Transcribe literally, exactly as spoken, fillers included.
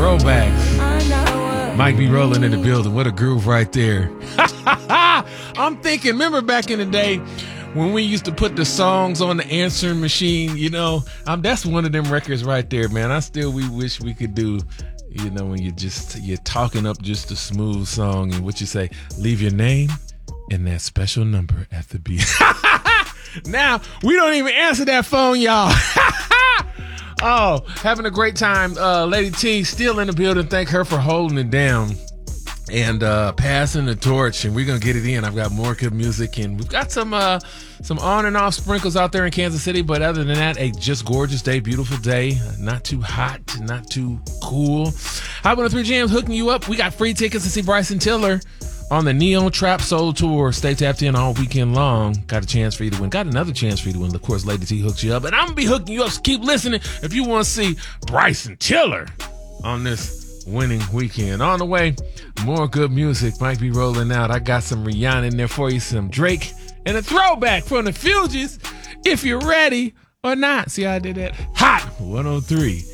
Throwbacks. Mike B. Rolling in the building. What a groove right there. I'm thinking, remember back in the day when we used to put the songs on the answering machine, you know, um, that's one of them records right there, man. I still, we wish we could do, you know, when you just, you're talking up just a smooth song and what you say, leave your name and that special number at the beat. Now, we don't even answer that phone, y'all. Oh, having a great time. Uh, Lady T still in the building. Thank her for holding it down and uh, passing the torch. And we're going to get it in. I've got more good music. And we've got some uh, some on and off sprinkles out there in Kansas City. But other than that, a just gorgeous day, beautiful day. Not too hot, not too cool. Hot one oh three Jams hooking you up. We got free tickets to see Bryson Tiller on the Neo Trap Soul Tour. Stay tapped in all weekend long. Got a chance for you to win. Got another chance for you to win. Of course, Lady T hooks you up. And I'm going to be hooking you up, so keep listening if you want to see Bryson Tiller on this winning weekend. On the way, more good music might be rolling out. I got some Rihanna in there for you, some Drake, and a throwback from the Fugees, if you're ready or not. See how I did that? Hot one oh three